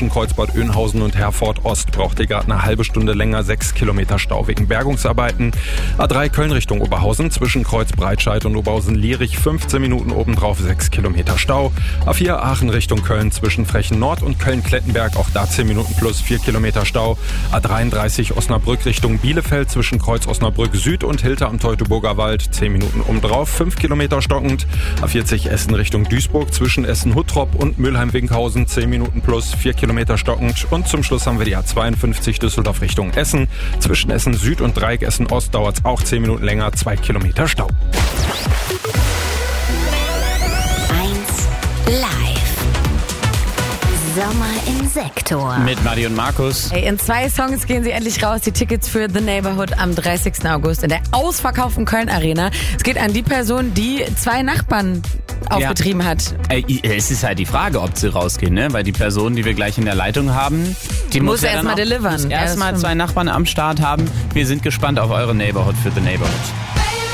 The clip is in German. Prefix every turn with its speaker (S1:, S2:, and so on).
S1: zwischen Kreuzbad Oeynhausen und Herford Ost. Braucht ihr gerade eine halbe Stunde länger, 6 Kilometer Stau wegen Bergungsarbeiten. A3 Köln Richtung Oberhausen, zwischen Kreuz Breitscheid und Oberhausen-Lierich 15 Minuten obendrauf, 6 Kilometer Stau. A4 Aachen Richtung Köln, zwischen Frechen Nord und Köln-Klettenberg, auch da 10 Minuten plus 4 Kilometer Stau. A33 Osnabrück Richtung Bielefeld, zwischen Kreuz Osnabrück Süd und Hilter am Teutoburger Wald, 10 Minuten obendrauf, 5 Kilometer stockend. A40 Essen Richtung Duisburg, zwischen Essen-Huttrop und Mülheim-Winkhausen, 10 Minuten plus 4 Kilometer stockend. Und zum Schluss haben wir die A52 Düsseldorf Richtung Essen. Zwischen Essen Süd und Dreieck Essen Ost dauert es auch 10 Minuten länger, 2 Kilometer Stau.
S2: 1 Live. Sommer im Sektor.
S3: Mit Maddie und Markus.
S4: Hey, in 2 Songs gehen sie endlich raus. Die Tickets für The Neighborhood am 30. August in der ausverkauften Köln Arena. Es geht an die Person, die 2 Nachbarn aufgetrieben hat.
S3: Es ist halt die Frage, ob sie rausgehen, ne? Weil die Person, die wir gleich in der Leitung haben, die muss ja
S4: erstmal delivern.
S3: Erstmal 2 Nachbarn am Start haben. Wir sind gespannt auf eure Neighborhood für The Neighborhood.